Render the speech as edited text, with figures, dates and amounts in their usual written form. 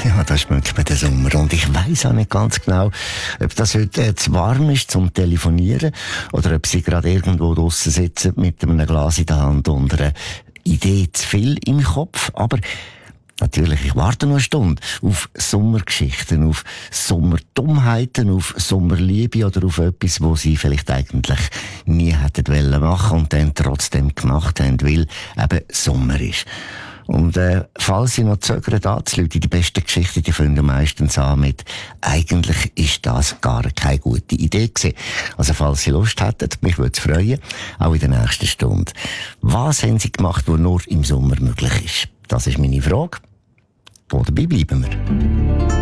Ja, da schmeckt man den Sommer. Und ich weiss auch nicht ganz genau, ob das heute zu warm ist zum Telefonieren oder ob Sie gerade irgendwo draussen sitzen mit einem Glas in der Hand und einer Idee zu viel im Kopf. Aber natürlich, ich warte noch eine Stunde auf Sommergeschichten, auf Sommerdummheiten, auf Sommerliebe oder auf etwas, wo Sie vielleicht eigentlich nie hätten wollen machen und dann trotzdem gemacht haben, weil eben Sommer ist. Und falls Sie noch zögern, anzurufen, die besten Geschichten, die fangen meistens an mit «Eigentlich ist das gar keine gute Idee gewesen». Also falls Sie Lust hätten, mich würde es freuen, auch in der nächsten Stunde. Was haben Sie gemacht, was nur im Sommer möglich ist? Das ist meine Frage. Wo dabei bleiben wir?